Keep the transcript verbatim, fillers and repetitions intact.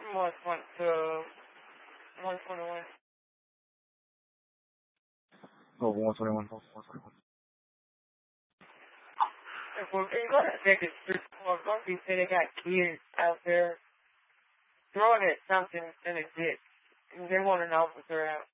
one point two, one twenty-one. Over one twenty-one. one twenty-one. If we're going to take it three, four, Bumpy said they got kids out there throwing at something in a ditch. And they want an officer out.